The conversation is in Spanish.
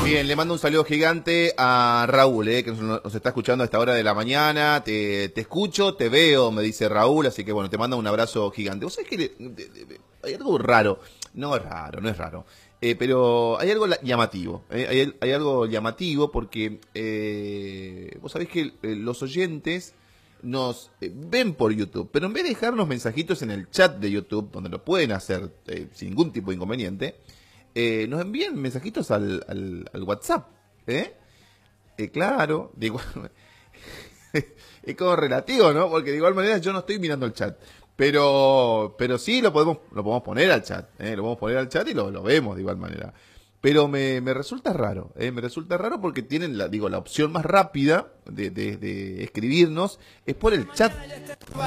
Bien, le mando un saludo gigante a Raúl, que nos está escuchando a esta hora de la mañana. Te escucho, te veo, me dice Raúl, así que bueno, te mando un abrazo gigante. ¿Vos sabés que hay algo raro? No es raro, no es raro. Pero hay algo llamativo. Hay algo llamativo porque vos sabés que los oyentes nos ven por YouTube, pero en vez de dejarnos mensajitos en el chat de YouTube, donde lo pueden hacer sin ningún tipo de inconveniente, nos envían mensajitos al WhatsApp. ¿Eh? Claro, digo, es como relativo, ¿no? Porque de igual manera yo no estoy mirando el chat. Pero sí lo podemos poner al chat, ¿eh? Lo podemos poner al chat y lo vemos de igual manera. Pero me resulta raro, me resulta raro porque tienen la opción más rápida de escribirnos es por el chat.